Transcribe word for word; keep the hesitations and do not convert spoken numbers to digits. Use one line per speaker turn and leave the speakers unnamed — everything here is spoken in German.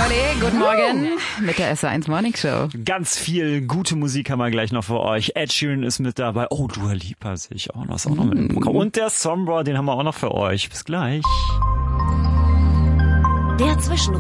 ole, guten Morgen mit der S eins Morning Show.
Ganz viel gute Musik haben wir gleich noch für euch. Ed Sheeran ist mit dabei. Oh, Dua Lipa sehe ich auch noch. Ist auch noch mit im Programm. Und der Sombra, den haben wir auch noch für euch. Bis gleich.
Der Zwischenruf.